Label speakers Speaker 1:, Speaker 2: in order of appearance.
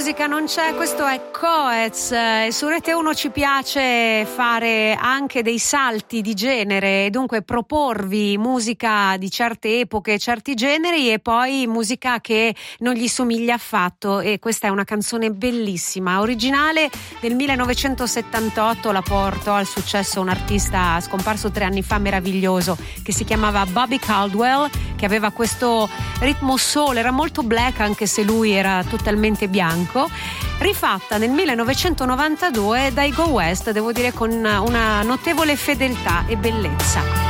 Speaker 1: musica non c'è, questo è Coez e su Rete 1 ci piace fare anche dei salti di genere e dunque proporvi musica di certe epoche, certi generi e poi musica che non gli somiglia affatto, e questa è una canzone bellissima, originale del 1978, la portò al successo un artista scomparso 3 anni fa meraviglioso che si chiamava Bobby Caldwell, che aveva questo ritmo soul, era molto black anche se lui era totalmente bianco, rifatta nel 1992 dai Go West, devo dire con una notevole fedeltà e bellezza.